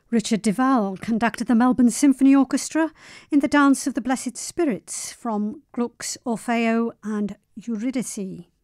Richard Duval conducted the Melbourne Symphony Orchestra in the Dance of the Blessed Spirits from Gluck's Orfeo and Eurydice.